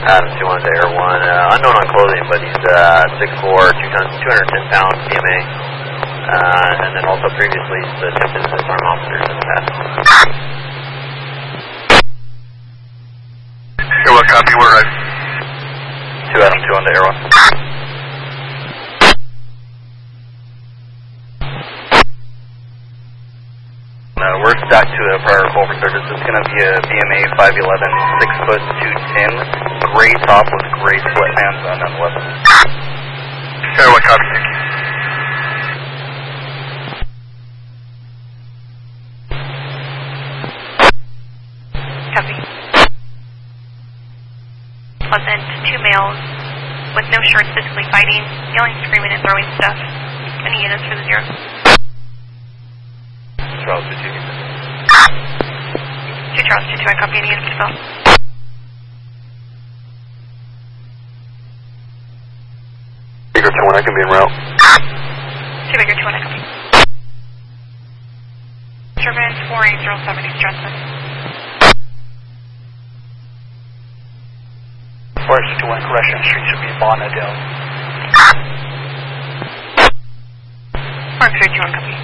Adam 2-1 to Air 1. Unknown on clothing, but he's 6'4", 210 pounds, DMA. And then also previously he's attempted to disarm officers in the past. Air 1, copy, we're right. 2 Adam 2-1 to Air 1. We're stacked to a prior call for service. It's going to be a BMA 5'11", 6'2", 210, gray top with gray sweatpants on the weapon. Air 1, copy, thank you. Copy. Pleasant, 2 males with no shirts physically fighting, yelling, screaming, and throwing stuff. Any units for the 0? Charles 2-2. 2 Charles 2-2, I copy. Any units to fill? Baker 2-1, I can be en route. 2 Baker 2-1, I copy. Turbine 4807, East Johnson. Forest 2-1, correction, street should be Bonnadale. Forest 2-1, copy.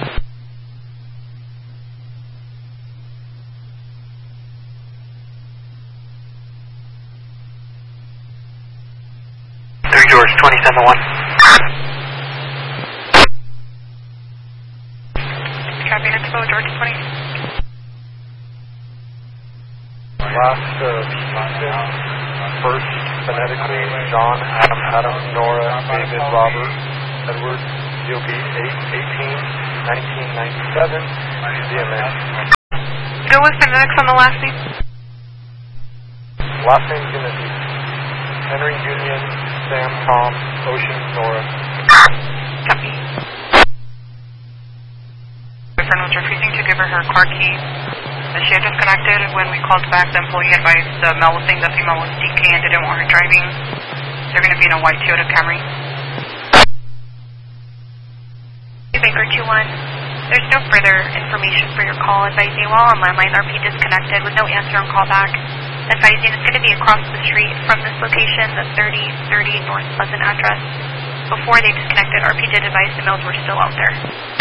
George 2071. Copy, Expo, George 20. Last first, phonetically, John, Adam, Nora, David, Robert, Edward, DOB 8-18-1997, DMS. Go with phonetics on the last name. Last name's going to be Henry Union, Sam, Tom, Ocean, Nora. Copy. Boyfriend was refusing to give her her car key. She had disconnected. When we called back, the employee advised the male was saying the female was DK and didn't want her driving. They're going to be in a white Toyota Camry. Baker 2-1. There's no further information for your call. Advising while on landline, RP disconnected with no answer on callback. Advising it's going to be across the street from this location, the 3030 North Pleasant address. Before they disconnected, RP did advise the males were still out there.